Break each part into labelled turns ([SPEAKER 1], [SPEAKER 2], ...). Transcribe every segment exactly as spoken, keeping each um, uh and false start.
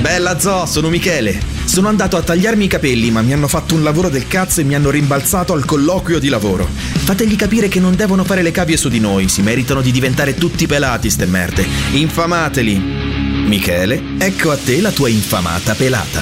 [SPEAKER 1] Bella Zo, sono Michele. Sono andato a tagliarmi i capelli, ma mi hanno fatto un lavoro del cazzo e mi hanno rimbalzato al colloquio di lavoro. Fategli capire che non devono fare le cavie su di noi, si meritano di diventare tutti pelati ste merde. Infamateli. Michele, ecco a te la tua infamata pelata.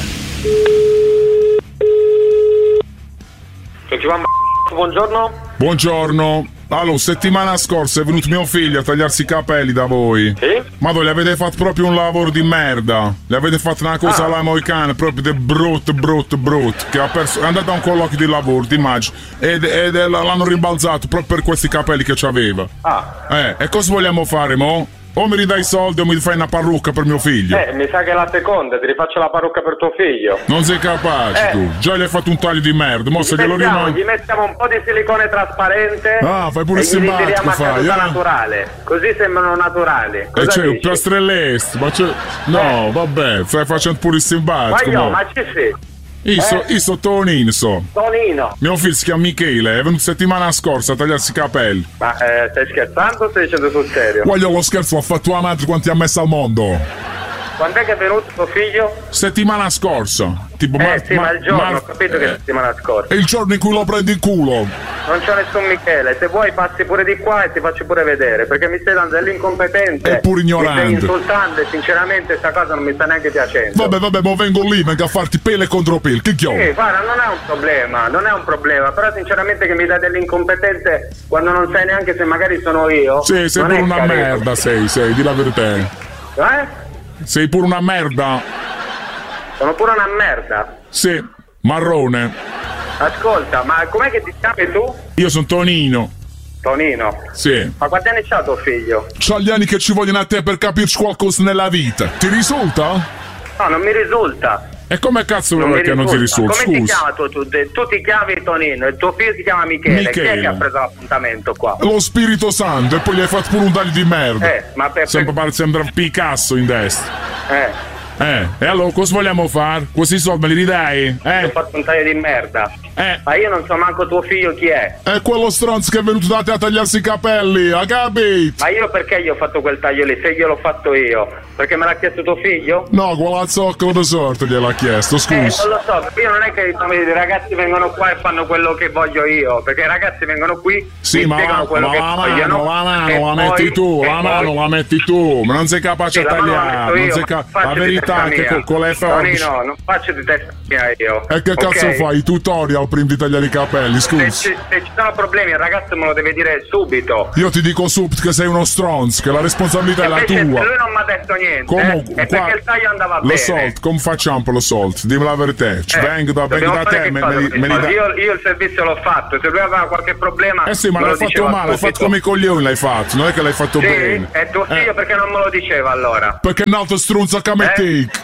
[SPEAKER 2] Buongiorno.
[SPEAKER 3] Buongiorno. Allora, settimana scorsa è venuto mio figlio a tagliarsi i capelli da voi.
[SPEAKER 2] Sì?
[SPEAKER 3] Ma voi gli avete fatto proprio un lavoro di merda. Gli avete fatto una cosa
[SPEAKER 2] Ah.
[SPEAKER 3] alla moicana, proprio di brutto, brutto, brutto. Che ha perso. È andato a un colloquio di lavoro, ti immagini. Ed, ed ed l'hanno rimbalzato proprio per questi capelli che c'aveva.
[SPEAKER 2] Ah.
[SPEAKER 3] Eh, e cosa vogliamo fare, mo? O mi ridai i soldi o mi fai una parrucca per mio figlio.
[SPEAKER 2] Eh, mi sa che è la seconda, ti rifaccio la parrucca per tuo figlio.
[SPEAKER 3] Non sei capace
[SPEAKER 2] Eh.
[SPEAKER 3] tu. Già gli hai fatto un taglio di merda. Mo
[SPEAKER 2] Gli
[SPEAKER 3] se glielo
[SPEAKER 2] mettiamo,
[SPEAKER 3] rimane.
[SPEAKER 2] gli mettiamo un po' di silicone trasparente.
[SPEAKER 3] Ah, fai pure
[SPEAKER 2] e gli
[SPEAKER 3] simpatico,
[SPEAKER 2] ritiriamo a
[SPEAKER 3] fai,
[SPEAKER 2] caduta
[SPEAKER 3] eh?
[SPEAKER 2] naturale. Così sembrano naturali.
[SPEAKER 3] E
[SPEAKER 2] Cosa
[SPEAKER 3] c'è un
[SPEAKER 2] dici?
[SPEAKER 3] piastrellest, ma c'è. No, vabbè, stai facendo pure il
[SPEAKER 2] Ma
[SPEAKER 3] simpatico.
[SPEAKER 2] io,
[SPEAKER 3] mo.
[SPEAKER 2] ma ci sei?
[SPEAKER 3] Io so,
[SPEAKER 2] Eh?
[SPEAKER 3] io so Tonino, so.
[SPEAKER 2] Tonino.
[SPEAKER 3] Mio figlio si chiama Michele, è venuto settimana scorsa a tagliarsi i capelli.
[SPEAKER 2] Ma eh, stai scherzando o stai dicendo sul serio?
[SPEAKER 3] Voglio lo scherzo, l'ha fatto tua madre quanti ha messo al mondo.
[SPEAKER 2] Quando è che è venuto tuo figlio?
[SPEAKER 3] Settimana scorsa. Tipo,
[SPEAKER 2] Eh
[SPEAKER 3] mar-
[SPEAKER 2] sì, ma
[SPEAKER 3] mar-
[SPEAKER 2] il giorno,
[SPEAKER 3] mar-
[SPEAKER 2] ho capito che
[SPEAKER 3] eh,
[SPEAKER 2] è settimana scorsa.
[SPEAKER 3] È il giorno in cui lo prendi in culo.
[SPEAKER 2] Non c'è nessun Michele, se vuoi passi pure di qua e ti faccio pure vedere, perché mi stai dando dell'incompetente.
[SPEAKER 3] È pure ignorante.
[SPEAKER 2] Mi stai insultando e sinceramente sta cosa non mi sta neanche piacendo.
[SPEAKER 3] Vabbè, vabbè, ma vengo lì, vengo a farti pele contro pele. Che
[SPEAKER 2] Sì,
[SPEAKER 3] chiamo?
[SPEAKER 2] guarda, non è un problema, non è un problema, però sinceramente che mi dai dell'incompetente quando non sai neanche se magari sono io.
[SPEAKER 3] Sì, sei
[SPEAKER 2] non
[SPEAKER 3] pure
[SPEAKER 2] è
[SPEAKER 3] una
[SPEAKER 2] carino.
[SPEAKER 3] merda, sei, sei, di la verità.
[SPEAKER 2] Eh?
[SPEAKER 3] Sei pure una merda.
[SPEAKER 2] Sono pure una merda.
[SPEAKER 3] Sì, marrone.
[SPEAKER 2] Ascolta, ma com'è che ti chiami tu?
[SPEAKER 3] Io sono Tonino.
[SPEAKER 2] Tonino.
[SPEAKER 3] Sì.
[SPEAKER 2] Ma quanti anni c'ha tuo figlio?
[SPEAKER 3] C'ho gli anni che ci vogliono a te per capirci qualcosa nella vita. Ti risulta?
[SPEAKER 2] No, non mi risulta.
[SPEAKER 3] E come cazzo
[SPEAKER 2] Non
[SPEAKER 3] vuoi
[SPEAKER 2] mi
[SPEAKER 3] che non ti risulta?
[SPEAKER 2] Come ti
[SPEAKER 3] Scusa.
[SPEAKER 2] chiama tu, tu? Tu ti chiami Tonino, il tuo figlio si chiama Michele. Chi è
[SPEAKER 3] Michele.
[SPEAKER 2] che ha preso l'appuntamento qua?
[SPEAKER 3] Lo Spirito Santo e poi gli hai fatto pure un taglio di merda.
[SPEAKER 2] Eh, ma per...
[SPEAKER 3] Sempre pare sembra Picasso in destra.
[SPEAKER 2] Eh,
[SPEAKER 3] Eh, e allora cosa vogliamo fare? Questi soldi me li ridai?
[SPEAKER 2] ho
[SPEAKER 3] Eh?
[SPEAKER 2] fatto un taglio di merda.
[SPEAKER 3] Eh?
[SPEAKER 2] Ma io non so manco tuo figlio chi è.
[SPEAKER 3] È quello stronzo che è venuto da te a tagliarsi i capelli, ha capito?
[SPEAKER 2] Ma io perché gli ho fatto quel taglio lì? Se gliel'ho fatto io? Perché me l'ha chiesto tuo figlio?
[SPEAKER 3] No, quella zoccolo di sorte gliel'ha chiesto,
[SPEAKER 2] Eh,
[SPEAKER 3] scusa.
[SPEAKER 2] non lo so, perché io non è che i ragazzi vengono qua e fanno quello che voglio io, perché i ragazzi vengono qui,
[SPEAKER 3] Sì,
[SPEAKER 2] mi
[SPEAKER 3] ma,
[SPEAKER 2] spiegano
[SPEAKER 3] la,
[SPEAKER 2] quello
[SPEAKER 3] ma
[SPEAKER 2] che
[SPEAKER 3] la
[SPEAKER 2] vogliono.
[SPEAKER 3] mano, la mano
[SPEAKER 2] e
[SPEAKER 3] la
[SPEAKER 2] poi-
[SPEAKER 3] metti tu,
[SPEAKER 2] e
[SPEAKER 3] la
[SPEAKER 2] poi-
[SPEAKER 3] mano la metti tu, ma non sei capace
[SPEAKER 2] Sì,
[SPEAKER 3] a
[SPEAKER 2] la mano la
[SPEAKER 3] tagliare,
[SPEAKER 2] metto
[SPEAKER 3] non
[SPEAKER 2] io,
[SPEAKER 3] sei
[SPEAKER 2] ma
[SPEAKER 3] ca-
[SPEAKER 2] faccio
[SPEAKER 3] la
[SPEAKER 2] di
[SPEAKER 3] verità
[SPEAKER 2] testa
[SPEAKER 3] è che
[SPEAKER 2] mia.
[SPEAKER 3] con, con le forbici.
[SPEAKER 2] Tonino, non faccio di testa mia io.
[SPEAKER 3] E che cazzo
[SPEAKER 2] ok?
[SPEAKER 3] fai? I tutorial prima di tagliare i capelli,
[SPEAKER 2] Se
[SPEAKER 3] scusa.
[SPEAKER 2] ci, se ci sono problemi il ragazzo me lo deve dire subito.
[SPEAKER 3] Io ti dico subito che sei uno stronzo, che la responsabilità è la
[SPEAKER 2] Invece
[SPEAKER 3] tua.
[SPEAKER 2] lui non mi ha detto niente.
[SPEAKER 3] Comunque,
[SPEAKER 2] eh, è
[SPEAKER 3] qua-
[SPEAKER 2] perché il taglio andava
[SPEAKER 3] lo
[SPEAKER 2] bene.
[SPEAKER 3] salt, come facciamo per lo salt? Dimmi la verità. Ci
[SPEAKER 2] Eh,
[SPEAKER 3] vengo da, vengo
[SPEAKER 2] dobbiamo
[SPEAKER 3] da
[SPEAKER 2] fare
[SPEAKER 3] te,
[SPEAKER 2] che
[SPEAKER 3] me,
[SPEAKER 2] cosa
[SPEAKER 3] me,
[SPEAKER 2] con i
[SPEAKER 3] me li
[SPEAKER 2] soldi?
[SPEAKER 3] dai.
[SPEAKER 2] io, io il servizio l'ho fatto, se lui aveva qualche problema.
[SPEAKER 3] Eh sì, ma
[SPEAKER 2] me
[SPEAKER 3] l'hai
[SPEAKER 2] lo
[SPEAKER 3] fatto
[SPEAKER 2] diceva
[SPEAKER 3] male, l'hai fatto
[SPEAKER 2] subito.
[SPEAKER 3] come i coglioni, l'hai fatto, non è che l'hai fatto
[SPEAKER 2] Sì?
[SPEAKER 3] bene.
[SPEAKER 2] E tuo figlio
[SPEAKER 3] Eh.
[SPEAKER 2] perché non me lo diceva allora?
[SPEAKER 3] Perché è un altro strunzo che me tic.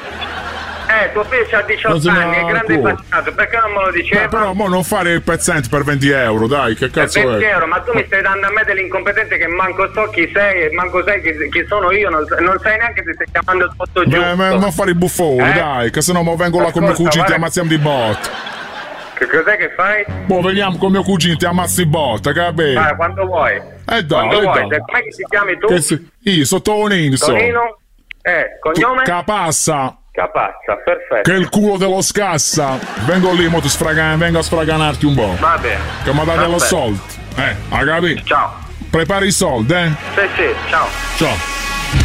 [SPEAKER 2] Eh, tuo figlio ha
[SPEAKER 3] Non
[SPEAKER 2] diciotto
[SPEAKER 3] se ne
[SPEAKER 2] anni, è
[SPEAKER 3] ha
[SPEAKER 2] grande
[SPEAKER 3] ancora.
[SPEAKER 2] impacciato, perché non me lo diceva?
[SPEAKER 3] Eh, però mo non fare il pezzente per venti euro, dai, che
[SPEAKER 2] Per
[SPEAKER 3] cazzo
[SPEAKER 2] venti
[SPEAKER 3] è?
[SPEAKER 2] euro, ma tu mi stai dando a me dell'incompetente che manco so chi sei e manco sai chi, chi sono io, non, non sai neanche se stai chiamando il posto giusto.
[SPEAKER 3] Beh, ma non fare i buffoni,
[SPEAKER 2] Eh?
[SPEAKER 3] dai, che se no mo vengo là con mio
[SPEAKER 2] Ascolta,
[SPEAKER 3] cugino, ti
[SPEAKER 2] guarda-
[SPEAKER 3] ammazziamo di botte.
[SPEAKER 2] Che cos'è che fai?
[SPEAKER 3] Boh, veniamo con mio cugino, ti ammazzi di botte, capito?
[SPEAKER 2] Guarda, quando vuoi.
[SPEAKER 3] Eh dai,
[SPEAKER 2] Quando
[SPEAKER 3] eh
[SPEAKER 2] vuoi.
[SPEAKER 3] dai.
[SPEAKER 2] Com'è che ti chiami tu?
[SPEAKER 3] Che si- Io sono Tonino, so.
[SPEAKER 2] Tonino? Eh, cognome?
[SPEAKER 3] Capassa,
[SPEAKER 2] Capazza, perfetto.
[SPEAKER 3] che è il culo dello scassa. Vengo lì, mo ti sfraga- vengo a sfraganarti un po'.
[SPEAKER 2] Va bene.
[SPEAKER 3] Che mi date lo
[SPEAKER 2] Perfetto.
[SPEAKER 3] soldi. Eh, hai capito?
[SPEAKER 2] Ciao.
[SPEAKER 3] Prepari i soldi, eh?
[SPEAKER 2] Sì, sì, ciao.
[SPEAKER 3] Ciao.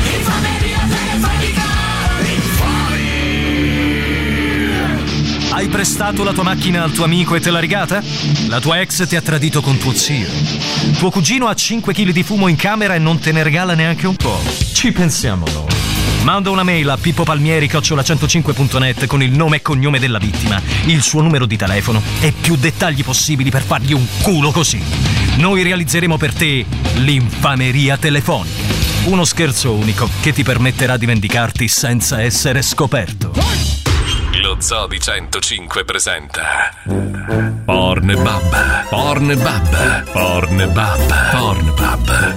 [SPEAKER 4] Hai prestato la tua macchina al tuo amico e te l'ha rigata? La tua ex ti ha tradito con tuo zio. Tuo cugino ha cinque chili di fumo in camera e non te ne regala neanche un po'. Ci pensiamo noi. Manda una mail a pippopalmieri chiocciola centocinque punto net con il nome e cognome della vittima, il suo numero di telefono e più dettagli possibili per fargli un culo così. Noi realizzeremo per te l'infameria telefonica. Uno scherzo unico che ti permetterà di vendicarti senza essere scoperto.
[SPEAKER 5] Lo Zoo di centocinque presenta Pornbub, Pornbub, Pornbub, Pornbub.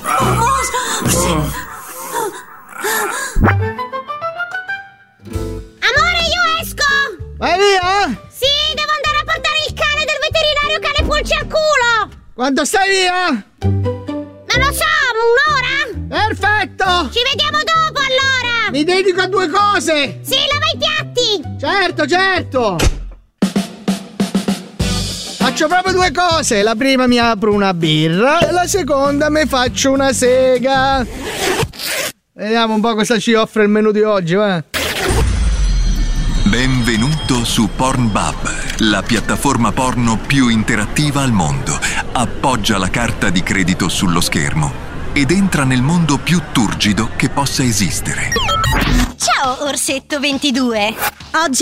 [SPEAKER 6] Amore, io esco!
[SPEAKER 7] Vai via!
[SPEAKER 6] Sì, devo andare a portare il cane del veterinario cane pulci al culo!
[SPEAKER 7] Quando stai via?
[SPEAKER 6] Non lo so, un'ora?
[SPEAKER 7] Perfetto!
[SPEAKER 6] Ci vediamo dopo allora!
[SPEAKER 7] Mi dedico a due cose!
[SPEAKER 6] Sì, lava i piatti!
[SPEAKER 7] Certo, certo! Faccio proprio due cose. La prima mi apro una birra e la seconda mi faccio una sega. Vediamo un po' cosa ci offre il menù di oggi, va?
[SPEAKER 8] Benvenuto su Pornbub, la piattaforma porno più interattiva al mondo. Appoggia la carta di credito sullo schermo ed entra nel mondo più turgido che possa esistere.
[SPEAKER 6] Ciao, Orsetto ventidue. Oggi...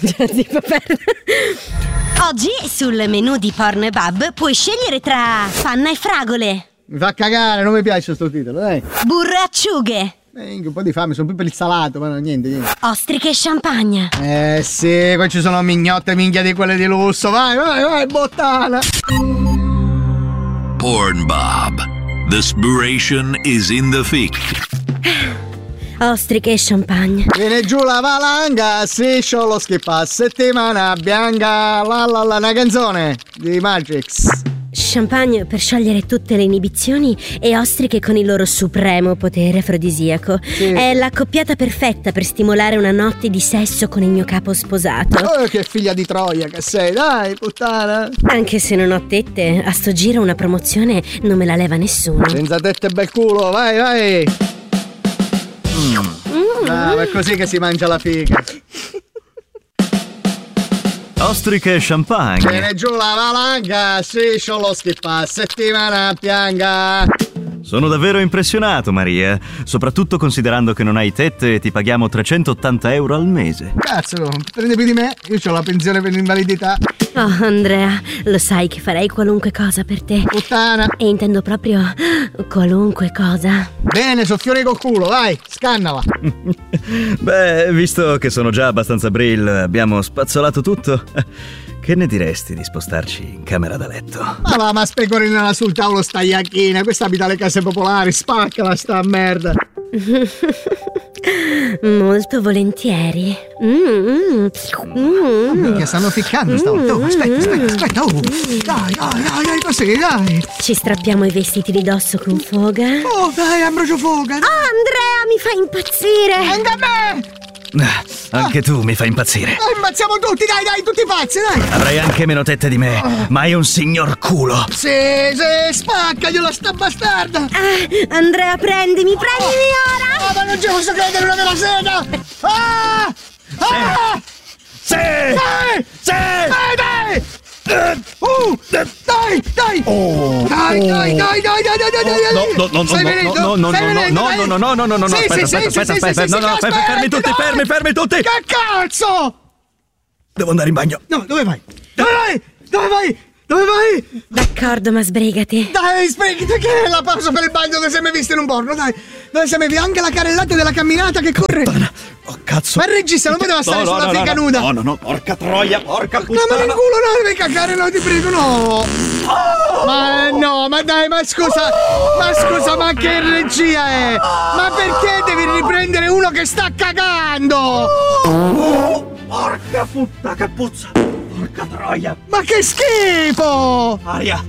[SPEAKER 6] Oggi sul menù di Pornbub puoi scegliere tra panna e fragole,
[SPEAKER 7] Mi fa cagare, non mi piace sto titolo, dai.
[SPEAKER 6] burro e acciughe,
[SPEAKER 7] Eh, un po' di fame, sono più per il salato, ma no, niente, niente.
[SPEAKER 6] ostriche e champagne.
[SPEAKER 7] Eh sì, qua ci sono mignotte minchia di quelle di lusso. Vai, vai, vai, bottana.
[SPEAKER 5] Pornbub. The inspiration is in the fic.
[SPEAKER 6] Ostriche e champagne.
[SPEAKER 7] Viene giù la valanga, striscio lo schippa, settimana bianca, la la la, una canzone di Matrix.
[SPEAKER 6] Champagne per sciogliere tutte le inibizioni e ostriche con il loro supremo potere afrodisiaco.
[SPEAKER 7] Sì.
[SPEAKER 6] È l'accoppiata perfetta per stimolare una notte di sesso con il mio capo sposato.
[SPEAKER 7] Oh, che figlia di Troia che sei, dai, puttana.
[SPEAKER 6] Anche se non ho tette, a sto giro una promozione non me la leva nessuno.
[SPEAKER 7] Senza tette e bel culo, vai, vai. Mm. Ah, è così che si mangia la figa.
[SPEAKER 9] Ostriche e champagne.
[SPEAKER 7] Viene giù la valanga, striscio lo schippa, settimana bianca.
[SPEAKER 9] Sono davvero impressionato, Maria. Soprattutto considerando che non hai tette e ti paghiamo trecentottanta euro al mese.
[SPEAKER 7] Cazzo, prende più di me, io ho la pensione per l'invalidità.
[SPEAKER 6] Oh, Andrea, lo sai che farei qualunque cosa per te.
[SPEAKER 7] Puttana.
[SPEAKER 6] E intendo proprio qualunque cosa.
[SPEAKER 7] Bene, soffione col culo, vai, scannala.
[SPEAKER 9] Beh, visto che sono già abbastanza brill, abbiamo spazzolato tutto. Che ne diresti di spostarci in camera da letto?
[SPEAKER 7] Ma va, ma specorinala sul tavolo sta iacchina, questa abita alle case popolari, spaccala sta merda.
[SPEAKER 6] Molto volentieri. Mm, mm, mm.
[SPEAKER 7] Che stanno ficcando stavolta. Oh, aspetta, aspetta, aspetta. Oh. Dai, dai, dai, dai, così, dai.
[SPEAKER 6] Ci strappiamo i vestiti di dosso con foga.
[SPEAKER 7] Oh, dai, Ambrogio Foga.
[SPEAKER 6] Oh, Andrea, mi fa impazzire.
[SPEAKER 7] Anche a me.
[SPEAKER 9] Ah, anche tu mi fai impazzire.
[SPEAKER 7] Dai, ammazziamo tutti, dai, dai, tutti pazzi, dai.
[SPEAKER 9] Avrai anche meno tette di me, ma hai un signor culo.
[SPEAKER 7] Sì, sì, spaccagliela sta bastarda.
[SPEAKER 6] Ah, Andrea, prendimi, prendimi ora.
[SPEAKER 7] Ah, ma non ci posso credere, una della sega. Ah! Ah!
[SPEAKER 9] Sì!
[SPEAKER 7] Dai!
[SPEAKER 9] Sì!
[SPEAKER 7] Dai, dai! Uh, dai, dai!
[SPEAKER 9] Oh,
[SPEAKER 7] dai, dai, dai, dai, dai, dai, dai, dai!
[SPEAKER 9] No, no, no,
[SPEAKER 7] Stai
[SPEAKER 9] no,
[SPEAKER 7] venendo?
[SPEAKER 9] no, no,
[SPEAKER 7] Stai
[SPEAKER 9] no,
[SPEAKER 7] venendo,
[SPEAKER 9] no,
[SPEAKER 7] dai?
[SPEAKER 9] no, no, no, no, no, no,
[SPEAKER 7] Sì,
[SPEAKER 9] aspetta,
[SPEAKER 7] sì,
[SPEAKER 9] aspetta,
[SPEAKER 7] sì,
[SPEAKER 9] aspetta,
[SPEAKER 7] sì,
[SPEAKER 9] aspetta,
[SPEAKER 7] sì,
[SPEAKER 9] no,
[SPEAKER 7] sì,
[SPEAKER 9] no,
[SPEAKER 7] aspetta,
[SPEAKER 9] fermi tutti,
[SPEAKER 7] dai!
[SPEAKER 9] fermi, fermi tutti!
[SPEAKER 7] Che cazzo?
[SPEAKER 9] Devo andare in bagno.
[SPEAKER 7] No, dove vai? Dove vai? Dove vai? Dove vai?
[SPEAKER 6] D'accordo, ma sbrigati.
[SPEAKER 7] Dai, sbrigati, che è la pausa per il bagno dove sei mai visto in un porno, dai! Dove sei mai visto? Anche la carrellata della camminata che corre!
[SPEAKER 9] Oh, cazzo!
[SPEAKER 7] Ma il regista non poteva stare
[SPEAKER 9] no, no,
[SPEAKER 7] sulla
[SPEAKER 9] no,
[SPEAKER 7] figa
[SPEAKER 9] no,
[SPEAKER 7] nuda!
[SPEAKER 9] No, no, no, porca troia, porca puttana!
[SPEAKER 7] No, ma nel culo no, devi cagare, no, ti prego, no! Oh! Ma no, ma dai, ma scusa! Ma scusa, ma che regia è? Ma perché devi riprendere uno che sta cagando?
[SPEAKER 9] Oh, porca puttana, che puzza! Porca troia!
[SPEAKER 7] Ma che schifo!
[SPEAKER 9] Aria!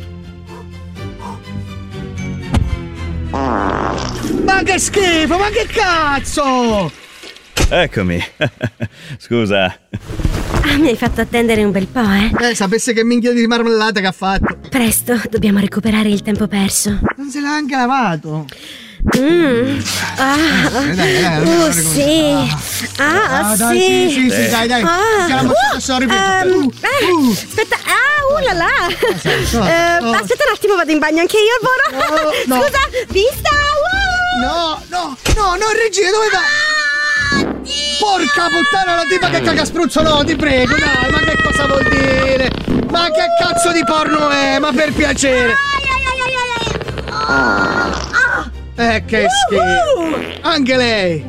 [SPEAKER 7] Ma che schifo, ma che cazzo!
[SPEAKER 9] Eccomi. Scusa.
[SPEAKER 6] Ah, mi hai fatto attendere un bel po', eh?
[SPEAKER 7] Eh, sapesse che minchia di marmellata che ha fatto.
[SPEAKER 6] Presto, dobbiamo recuperare il tempo perso.
[SPEAKER 7] Non se l'ha anche lavato.
[SPEAKER 6] Mm. Ah,
[SPEAKER 7] dai, dai, dai,
[SPEAKER 6] oh,
[SPEAKER 7] dai,
[SPEAKER 6] sì. Ah,
[SPEAKER 7] Ah, dai,
[SPEAKER 6] sì.
[SPEAKER 7] sì, sì, sì, dai, dai.
[SPEAKER 6] Ah,
[SPEAKER 7] Che la mozzata sorri più.
[SPEAKER 6] ehm,
[SPEAKER 7] Uh,
[SPEAKER 6] eh,
[SPEAKER 7] uh.
[SPEAKER 6] Aspetta, ah, uh là là.
[SPEAKER 7] so,
[SPEAKER 6] Eh,
[SPEAKER 7] oh.
[SPEAKER 6] Aspetta un attimo, vado in bagno anche io, al volo.
[SPEAKER 7] Oh, no.
[SPEAKER 6] Scusa, vista. Uh.
[SPEAKER 7] No, no, no, no, regia, dove va? Porca puttana, la tipa che caga spruzzo, no, ti prego, dai, ma che cosa vuol dire? Ma che cazzo di porno è? Ma per piacere. Eh, che schifo. Anche lei.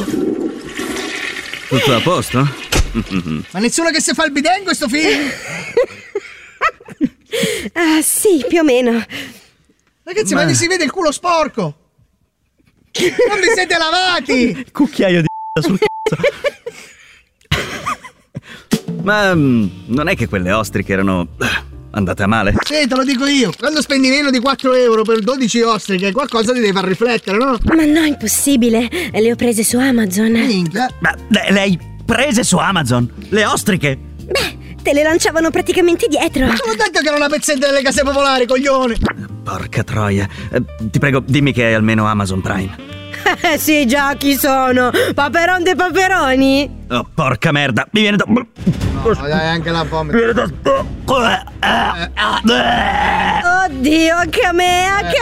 [SPEAKER 9] Tutto a posto?
[SPEAKER 7] Ma nessuno che si fa il bidet in questo film?
[SPEAKER 6] Ah, sì, più o meno.
[SPEAKER 7] Ragazzi, ma, ma vi si vede il culo sporco. Non vi siete lavati.
[SPEAKER 9] Cucchiaio di sul cazzo. Ma mm, non è che quelle ostriche erano andate a male?
[SPEAKER 7] Sì, te lo dico io. Quando spendi meno di quattro euro per dodici ostriche, qualcosa ti deve far riflettere, no?
[SPEAKER 6] Ma no, impossibile. Le ho prese su Amazon.
[SPEAKER 7] Minchia.
[SPEAKER 9] Ma le, le hai prese su Amazon? Le ostriche?
[SPEAKER 6] Beh, te le lanciavano praticamente dietro.
[SPEAKER 7] Ma te l'ho detto che era una pezzetta delle case popolari, coglione.
[SPEAKER 9] Porca troia. Eh, ti prego, dimmi che hai almeno Amazon Prime.
[SPEAKER 6] Eh sì, già, chi sono? Paperon dei paperoni?
[SPEAKER 9] Oh, porca merda, mi viene da...
[SPEAKER 7] No, dai, anche la fame.
[SPEAKER 9] Mi viene da...
[SPEAKER 6] Oddio, anche a me, anche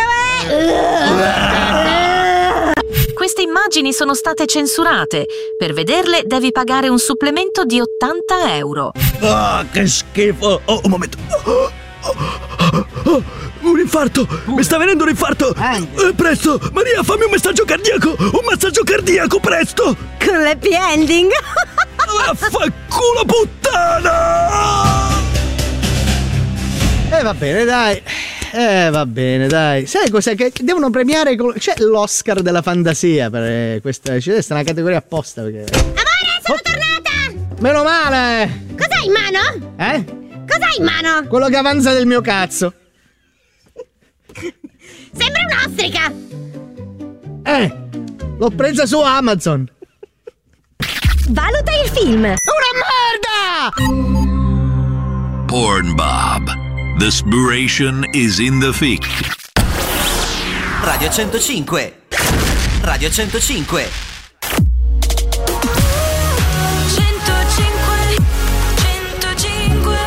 [SPEAKER 6] a me!
[SPEAKER 10] Queste immagini sono state censurate. Per vederle devi pagare un supplemento di ottanta euro.
[SPEAKER 9] Ah, oh, che schifo! Oh, un momento. Oh, oh, oh, un infarto! Mi sta venendo un infarto! Eh, presto! Maria, fammi un messaggio cardiaco! Un massaggio cardiaco, presto!
[SPEAKER 6] Con l'happy ending!
[SPEAKER 9] Vaffanculo puttana!
[SPEAKER 7] Eh, va bene, dai. Eh, va bene, dai. Sai cos'è? Che devono premiare. Col... C'è l'Oscar della fantasia per questa. C'è una categoria apposta perché.
[SPEAKER 6] Amore, sono oh. tornata!
[SPEAKER 7] Meno male!
[SPEAKER 6] Cos'hai in mano?
[SPEAKER 7] Eh?
[SPEAKER 6] Cos'hai in mano?
[SPEAKER 7] Quello che avanza del mio cazzo.
[SPEAKER 6] Sembra un'ostrica!
[SPEAKER 7] Eh! L'ho presa su Amazon!
[SPEAKER 6] Valuta il film!
[SPEAKER 7] Una merda!
[SPEAKER 5] Pornbob. The spiration is in the fic.
[SPEAKER 11] Radio centocinque. Radio centocinque.
[SPEAKER 12] centocinque. centocinque.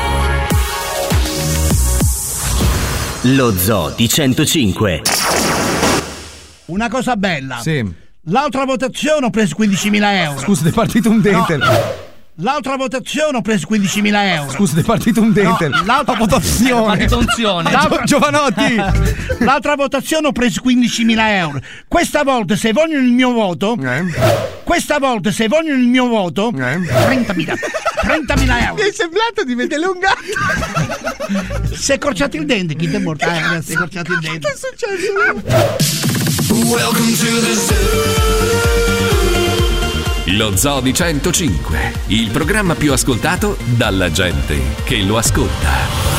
[SPEAKER 11] Lo Zoo di centocinque.
[SPEAKER 13] Una cosa bella.
[SPEAKER 14] Sì.
[SPEAKER 13] L'altra votazione ho preso quindicimila euro.
[SPEAKER 14] Scusa, ti è partito un dente.
[SPEAKER 13] No. L'altra votazione ho preso quindicimila euro.
[SPEAKER 14] Scusa, ti è partito un dente.
[SPEAKER 13] No, l'altra
[SPEAKER 14] votazione.
[SPEAKER 13] Partitonzione. L'altra... Giovanotti. L'altra votazione ho preso quindicimila euro. Questa volta se vogliono il mio voto. Eh. Questa volta se vogliono il mio voto. Eh. trentamila. trentamila euro.
[SPEAKER 7] Mi è sembrato di vedere un gatto.
[SPEAKER 13] Si è corciato il dente. Chi ti è morto? Eh, si è corciato il dente.
[SPEAKER 7] Che è successo?
[SPEAKER 12] Welcome to the zoo.
[SPEAKER 15] Lo Zoo di centocinque, il programma più ascoltato dalla gente che lo ascolta.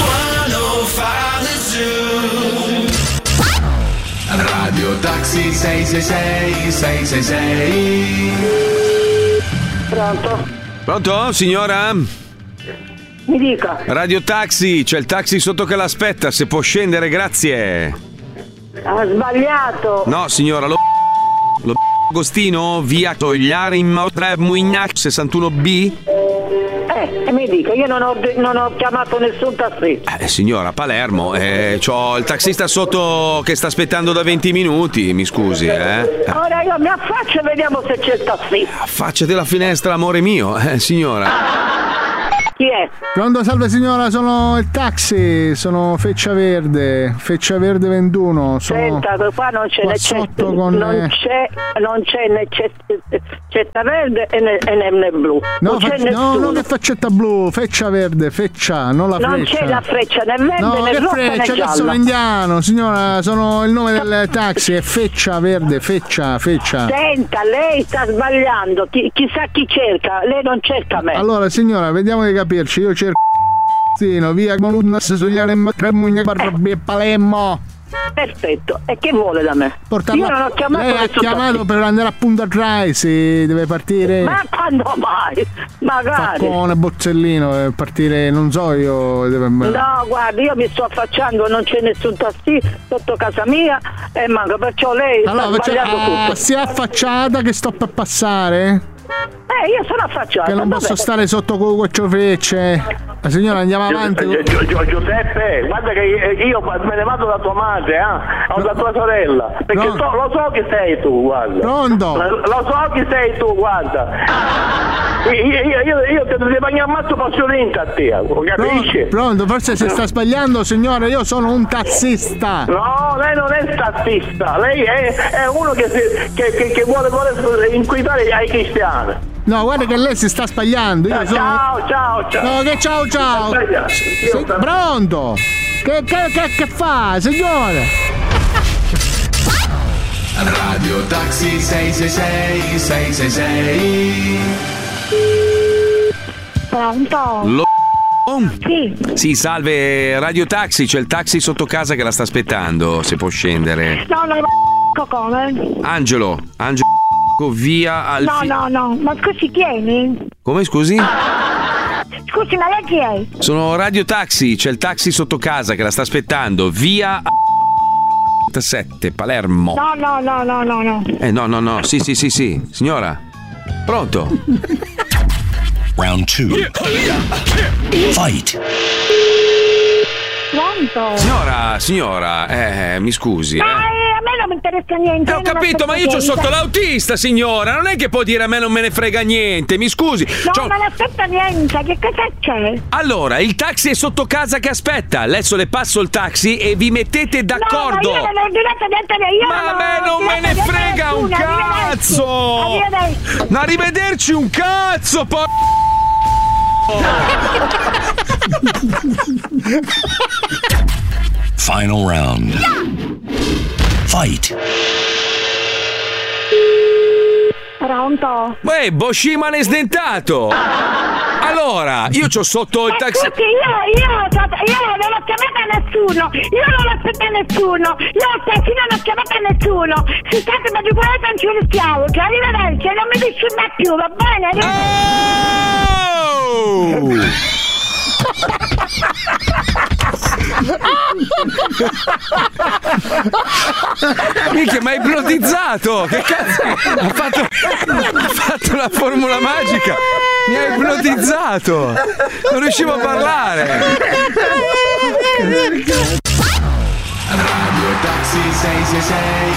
[SPEAKER 12] Radio Taxi sei sei sei sei sei sei.
[SPEAKER 16] Pronto?
[SPEAKER 17] Pronto, signora?
[SPEAKER 16] Mi dica.
[SPEAKER 17] Radio Taxi, c'è il taxi sotto che l'aspetta, se può scendere, grazie.
[SPEAKER 16] Ha sbagliato.
[SPEAKER 17] No, signora, lo lo Agostino, via Togliare in Mautre Muignac sessantuno B?
[SPEAKER 16] Eh, e mi dica, io non ho, non ho chiamato nessun tassista.
[SPEAKER 17] Eh, signora, Palermo, eh, c'ho il taxista sotto che sta aspettando da venti minuti, mi scusi, eh.
[SPEAKER 16] Ora io mi affaccio e vediamo se c'è il tassista.
[SPEAKER 17] Affacciati la finestra, amore mio, eh, signora.
[SPEAKER 16] Chi è?
[SPEAKER 7] Pronto, salve signora, sono il taxi, sono Feccia Verde, Feccia Verde ventuno. Sono
[SPEAKER 16] Senta, qua non c'è né cetta,
[SPEAKER 7] con
[SPEAKER 16] non
[SPEAKER 7] le...
[SPEAKER 16] c'è, non c'è né cetta verde e né, e né, né blu.
[SPEAKER 7] No,
[SPEAKER 16] non
[SPEAKER 7] fa...
[SPEAKER 16] c'è
[SPEAKER 7] no, non che faccetta blu, Feccia Verde, Feccia, non la
[SPEAKER 16] non
[SPEAKER 7] freccia.
[SPEAKER 16] Non c'è la freccia né verde
[SPEAKER 7] no,
[SPEAKER 16] né
[SPEAKER 7] che
[SPEAKER 16] rossa
[SPEAKER 7] freccia,
[SPEAKER 16] né
[SPEAKER 7] che
[SPEAKER 16] gialla.
[SPEAKER 7] sono indiano, signora, sono il nome del taxi, è Feccia Verde, Feccia, Feccia.
[SPEAKER 16] Senta, lei sta sbagliando, chi, chissà chi cerca, lei non cerca me.
[SPEAKER 7] Allora signora, vediamo di capirci, io cerco via Palermo.
[SPEAKER 16] Perfetto, e che vuole da me?
[SPEAKER 7] Portarla...
[SPEAKER 16] Io non ho chiamato
[SPEAKER 7] lei ha chiamato tassista. Per andare a Punta Dry, si deve partire.
[SPEAKER 16] Ma quando mai? Magari
[SPEAKER 7] Faccone, Bozzellino, eh, partire, non so io deve...
[SPEAKER 16] No, guardi, io mi sto affacciando, non c'è nessun tassì sotto casa mia e manca, perciò lei
[SPEAKER 7] allora,
[SPEAKER 16] sta sbagliando
[SPEAKER 7] ah,
[SPEAKER 16] tutto.
[SPEAKER 7] Si è affacciata che sto per passare?
[SPEAKER 16] Eh, io sono affacciata.
[SPEAKER 7] Che non posso
[SPEAKER 16] vabbè.
[SPEAKER 7] stare sotto con quattro frecce. La signora, andiamo avanti.
[SPEAKER 2] Gio, Gio, Giuseppe, guarda che io me ne vado da tua madre, eh? O da tua sorella. Perché so, lo so che sei tu, guarda.
[SPEAKER 7] Pronto?
[SPEAKER 2] Lo so che sei tu, guarda. Io, io, io, io te devo pagare un mazzo passionista a te, capisci?
[SPEAKER 7] Pronto, forse si sta sbagliando, signora, io sono un tassista.
[SPEAKER 2] No, lei non è tassista, lei è, è uno che, si, che, che, che vuole, vuole inquietare ai cristiani.
[SPEAKER 7] No, guarda che lei si sta sbagliando. Io sono...
[SPEAKER 2] Ciao, ciao, ciao.
[SPEAKER 7] No, che ciao, ciao. Se... Pronto? Che, che, che, che fa, signore?
[SPEAKER 12] Radio Taxi sei sei sei sei sei sei.
[SPEAKER 16] Pronto?
[SPEAKER 17] Lo...
[SPEAKER 6] Sì.
[SPEAKER 17] Sì, salve, Radio Taxi, c'è il taxi sotto casa che la sta aspettando, se può scendere.
[SPEAKER 16] No, no, come?
[SPEAKER 17] Angelo, Angelo, via al...
[SPEAKER 16] No, no, no, ma scusi, tieni.
[SPEAKER 17] Come, scusi?
[SPEAKER 16] Scusi, ma lei chi è?
[SPEAKER 17] Sono Radio Taxi, c'è il taxi sotto casa che la sta aspettando, via sette, Palermo.
[SPEAKER 16] No, no, no, no, no, no.
[SPEAKER 17] Eh, no, no, no, sì, sì, sì, sì. Signora, pronto?
[SPEAKER 18] Round two. Fight.
[SPEAKER 16] Pronto?
[SPEAKER 17] Signora, signora, eh, mi scusi, eh.
[SPEAKER 16] Ma eh, a me non mi interessa niente.
[SPEAKER 17] Eh, ho capito, ma io c'ho sotto l'autista, signora. Non è che può dire a me non me ne frega niente, mi scusi.
[SPEAKER 16] No,
[SPEAKER 17] C'ho...
[SPEAKER 16] ma non aspetta niente, che cosa c'è?
[SPEAKER 17] Allora, il taxi è sotto casa che aspetta. Adesso le passo il taxi e vi mettete d'accordo.
[SPEAKER 16] No, ma io non ho ordinato niente, io
[SPEAKER 17] ma a me non me ne frega un cazzo.
[SPEAKER 16] Arrivederci.
[SPEAKER 17] Ma arrivederci un cazzo, po'.
[SPEAKER 18] Final round. Fight.
[SPEAKER 16] Pronto?
[SPEAKER 17] Uè, Boshimane sdentato. Allora, io c'ho sotto il taxi.
[SPEAKER 16] Scusi, io, io, io non ho chiamato a nessuno, io non aspetto a nessuno, io stasera non ho chiamato a nessuno. Si tratta di quello non ci rischiamo, che arrivederci, non mi disturba più, va bene?
[SPEAKER 17] Oh! Minchia, ma hai ipnotizzato! Che cazzo? Ha fatto, ha fatto una formula magica! Mi ha ipnotizzato! Non riuscivo a parlare!
[SPEAKER 12] Radio Taxi sei sei sei